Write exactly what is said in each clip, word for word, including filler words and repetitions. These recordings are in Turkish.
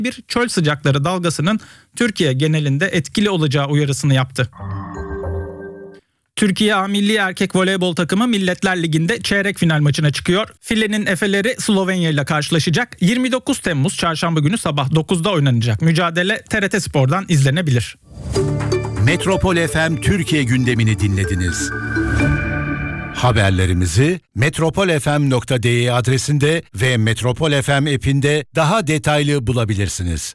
bir çöl sıcakları dalgasının Türkiye genelinde etkili olacağı uyarısını yaptı. Türkiye A Milli Erkek Voleybol takımı Milletler Ligi'nde çeyrek final maçına çıkıyor. Filenin Efeleri Slovenya ile karşılaşacak. yirmi dokuz Temmuz Çarşamba günü sabah dokuzda oynanacak mücadele T R T Spor'dan izlenebilir. Metropol F M Türkiye gündemini dinlediniz. Haberlerimizi metropol f m nokta d e adresinde ve Metropol F M app'inde daha detaylı bulabilirsiniz.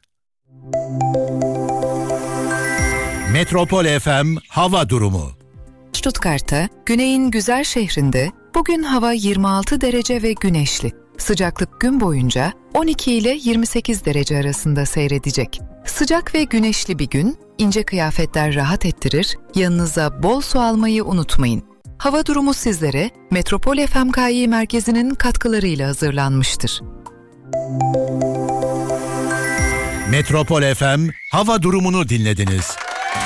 Metropol F M hava durumu. Stuttgart'ta, güneyin güzel şehrinde bugün hava yirmi altı derece ve güneşli. Sıcaklık gün boyunca on iki ile yirmi sekiz derece arasında seyredecek. Sıcak ve güneşli bir gün, ince kıyafetler rahat ettirir, yanınıza bol su almayı unutmayın. Hava durumu sizlere Metropol F M K İ merkezinin katkılarıyla hazırlanmıştır. Metropol F M hava durumunu dinlediniz.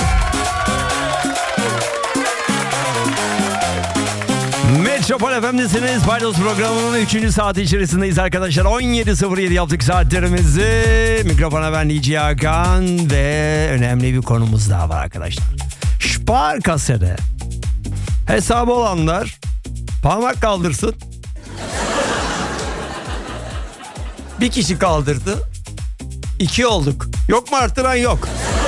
Metropol F M'desiniz. Paydos programının üçüncü saati içerisindeyiz arkadaşlar. on yedi sıfır yedi yaptık saatlerimizi. Mikrofona ben Nici Hakan ve önemli bir konumuz daha var arkadaşlar. Sparkasse'de hesabı olanlar parmak kaldırsın. Bir kişi kaldırdı. İki olduk. Yok mu arttıran? Yok.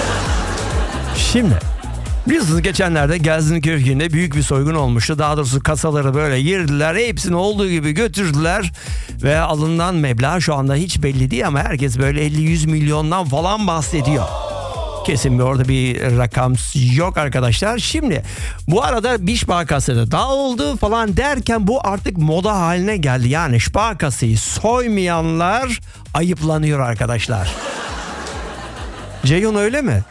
Şimdi biliyorsunuz geçenlerde Gelsenkirchen'de büyük bir soygun olmuştu. Daha doğrusu kasaları böyle girdiler. Hepsini olduğu gibi götürdüler. Ve alınan meblağ şu anda hiç belli değil ama herkes böyle elli yüz milyondan falan bahsediyor. Kesin bir orada bir rakam yok arkadaşlar. Şimdi bu arada bir Sparkasse'de daha oldu falan derken bu artık moda haline geldi. Yani Sparkasse'yi soymayanlar ayıplanıyor arkadaşlar. Ceyhun öyle mi?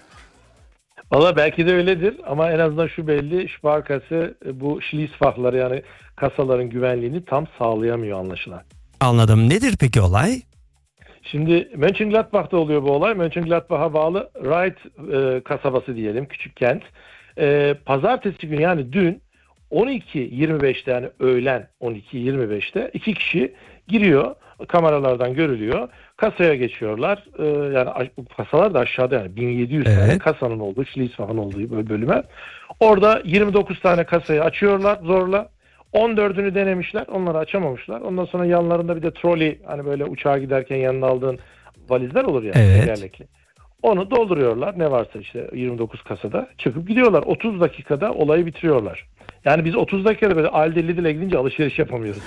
Valla belki de öyledir ama en azından şu belli, Sparkasse bu Schließfach'ları yani kasaların güvenliğini tam sağlayamıyor anlaşılan. Anladım. Nedir peki olay? Şimdi Mönchengladbach'ta oluyor bu olay. Mönchengladbach'a bağlı Reit e, kasabası diyelim, küçük kent. E, pazartesi günü yani dün on iki yirmi beşte yani öğlen on iki yirmi beşte iki kişi giriyor. Kameralardan görülüyor. Kasaya geçiyorlar. Ee, yani bu kasalar da aşağıda yani bin yedi yüz evet. tane kasanın olduğu, Schließfach'ın olduğu böyle bölüme. Orada yirmi dokuz tane kasayı açıyorlar zorla. on dördünü denemişler. Onları açamamışlar. Ondan sonra yanlarında bir de trolley, hani böyle uçağa giderken yanına aldığın valizler olur ya. Yani, evet. tekerlekli. Onu dolduruyorlar. Ne varsa işte yirmi dokuz kasada. Çıkıp gidiyorlar. otuz dakikada olayı bitiriyorlar. Yani biz otuz dakikada böyle Aldi Lidl'e gidince alışveriş yapamıyoruz.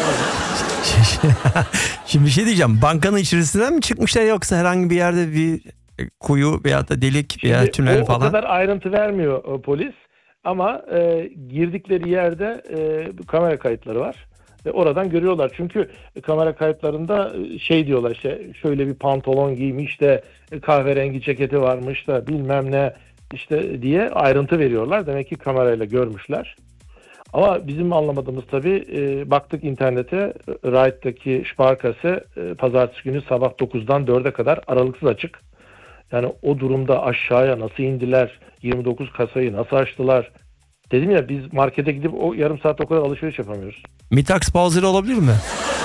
Şimdi bir şey diyeceğim. Bankanın içerisinden mi çıkmışlar yoksa herhangi bir yerde bir kuyu veya da delik veya tünel o, falan? O kadar ayrıntı vermiyor o, polis. Ama e, girdikleri yerde e, kamera kayıtları var. Ve oradan görüyorlar. Çünkü kamera kayıtlarında şey diyorlar, işte şöyle bir pantolon giymiş de kahverengi ceketi varmış da bilmem ne işte diye ayrıntı veriyorlar. Demek ki kamerayla görmüşler. Ama bizim anlamadığımız tabii e, baktık internete, Reit'teki Sparkasse e, pazartesi günü sabah dokuzdan dörde kadar aralıksız açık. Yani o durumda aşağıya nasıl indiler, yirmi dokuz kasayı nasıl açtılar? Dedim ya, biz markete gidip o yarım saat o kadar alışveriş yapamıyoruz. Mittagspause olabilir mi?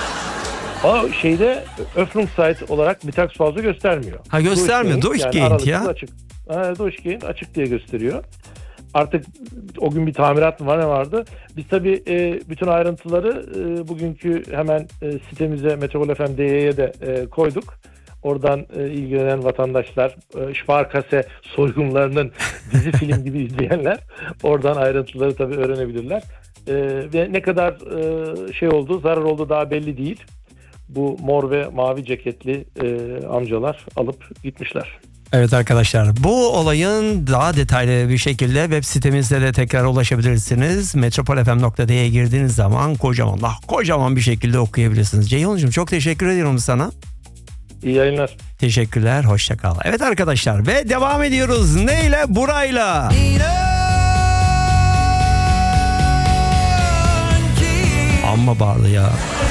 O şeyde Öffnungszeit olarak Mittagspause göstermiyor. Ha göstermiyor. Durchgehend ya. Açık. Ha, Durchgehend açık diye gösteriyor. Artık o gün bir tamirat mı var, ne vardı? Biz tabii e, bütün ayrıntıları e, bugünkü hemen e, sitemize Metropol F M D Y'ye de e, koyduk. Oradan e, ilgilenen vatandaşlar, e, Sparkasse soygunlarının dizi film gibi izleyenler oradan ayrıntıları tabii öğrenebilirler. E, ve ne kadar e, şey oldu, zarar oldu daha belli değil. Bu mor ve mavi ceketli e, amcalar alıp gitmişler. Evet arkadaşlar, bu olayın daha detaylı bir şekilde web sitemizde de tekrar ulaşabilirsiniz. metropol f m nokta d e girdiğiniz zaman kocaman, kocaman bir şekilde okuyabilirsiniz. Ceyhun'cum çok teşekkür ediyorum sana. İyi yayınlar. Teşekkürler, hoşça kal. Evet arkadaşlar, ve devam ediyoruz. Neyle? Burayla. Amma bağlı ya.